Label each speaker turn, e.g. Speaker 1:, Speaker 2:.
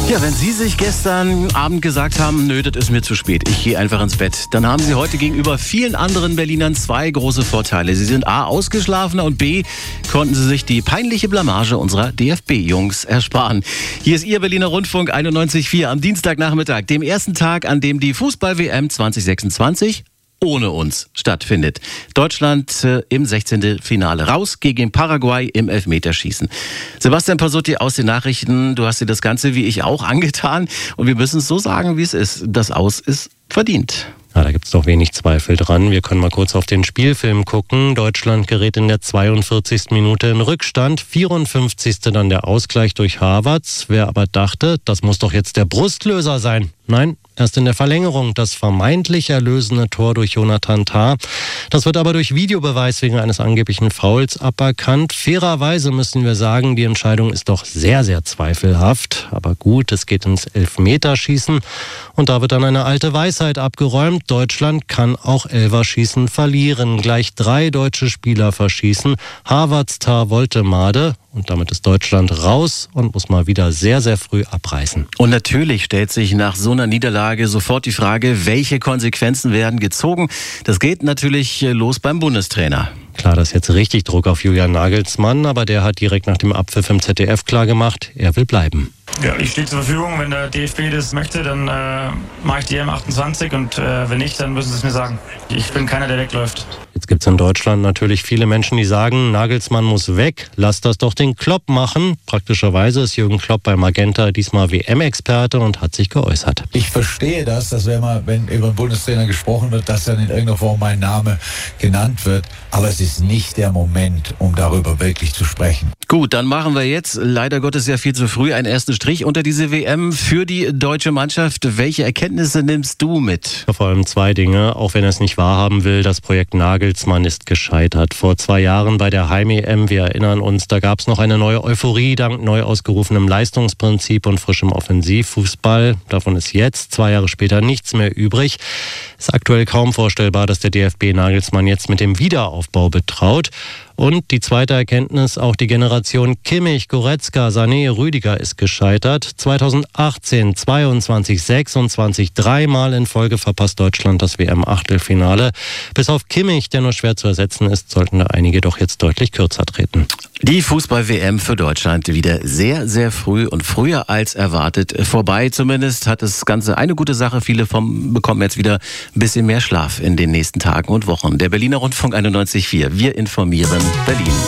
Speaker 1: Ja, wenn Sie sich gestern Abend gesagt haben, nö, das ist mir zu spät, ich gehe einfach ins Bett, dann haben Sie heute gegenüber vielen anderen Berlinern zwei große Vorteile. Sie sind A, ausgeschlafener und B, konnten Sie sich die peinliche Blamage unserer DFB-Jungs ersparen. Hier ist Ihr Berliner Rundfunk 91.4 am Dienstagnachmittag, dem ersten Tag, an dem die Fußball-WM 2026 ohne uns stattfindet. Deutschland im 16. Finale raus gegen Paraguay im Elfmeterschießen. Sebastian Pasutti aus den Nachrichten, du hast dir das Ganze wie ich auch angetan und wir müssen es so sagen, wie es ist. Das Aus ist verdient.
Speaker 2: Ja, da gibt es doch wenig Zweifel dran. Wir können mal kurz auf den Spielfilm gucken. Deutschland gerät in der 42. Minute in Rückstand, 54. dann der Ausgleich durch Havertz. Wer aber dachte, das muss doch jetzt der Brustlöser sein. Nein, erst in der Verlängerung das vermeintlich erlösende Tor durch Jonathan Tah. Das wird aber durch Videobeweis wegen eines angeblichen Fouls aberkannt. Fairerweise müssen wir sagen, die Entscheidung ist doch sehr, sehr zweifelhaft. Aber gut, es geht ins Elfmeterschießen und da wird dann eine alte Weisheit abgeräumt. Deutschland kann auch Elferschießen verlieren. Gleich 3 deutsche Spieler verschießen. Havertz, Tah, Woltemade. Und damit ist Deutschland raus und muss mal wieder sehr, sehr früh abreißen.
Speaker 1: Und natürlich stellt sich nach so einer Niederlage sofort die Frage, welche Konsequenzen werden gezogen? Das geht natürlich los beim Bundestrainer.
Speaker 2: Klar, das ist jetzt richtig Druck auf Julian Nagelsmann, aber der hat direkt nach dem Abpfiff im ZDF klargemacht, er will bleiben.
Speaker 3: Ja, ich stehe zur Verfügung. Wenn der DFB das möchte, dann mache ich die M28 und wenn nicht, dann müssen sie es mir sagen. Ich bin keiner, der wegläuft.
Speaker 2: Jetzt gibt es in Deutschland natürlich viele Menschen, die sagen, Nagelsmann muss weg, lass das doch den Klopp machen. Praktischerweise ist Jürgen Klopp bei Magenta diesmal WM-Experte und hat sich geäußert.
Speaker 4: Ich verstehe das, dass wenn über den Bundestrainer gesprochen wird, dass dann in irgendeiner Form mein Name genannt wird. Aber es ist nicht der Moment, um darüber wirklich zu sprechen.
Speaker 1: Gut, dann machen wir jetzt, leider Gottes ja viel zu früh, einen ersten Strich unter diese WM für die deutsche Mannschaft. Welche Erkenntnisse nimmst du mit?
Speaker 2: Vor allem 2 Dinge, auch wenn er es nicht wahrhaben will, das Projekt Nagelsmann ist gescheitert. Vor 2 Jahren bei der Heim-EM, wir erinnern uns, da gab es noch eine neue Euphorie dank neu ausgerufenem Leistungsprinzip und frischem Offensivfußball. Davon ist jetzt, 2 Jahre später, nichts mehr übrig. Ist aktuell kaum vorstellbar, dass der DFB Nagelsmann jetzt mit dem Wiederaufbau betraut. Und die zweite Erkenntnis, auch die Generation Kimmich, Goretzka, Sané, Rüdiger ist gescheitert. 2018, 22, 26, 3-mal in Folge verpasst Deutschland das WM-Achtelfinale. Bis auf Kimmich, der nur schwer zu ersetzen ist, sollten da einige doch jetzt deutlich kürzer treten.
Speaker 1: Die Fußball-WM für Deutschland wieder sehr, sehr früh und früher als erwartet vorbei. Zumindest hat das Ganze eine gute Sache. Viele bekommen jetzt wieder ein bisschen mehr Schlaf in den nächsten Tagen und Wochen. Der Berliner Rundfunk 91.4. Wir informieren Berlin.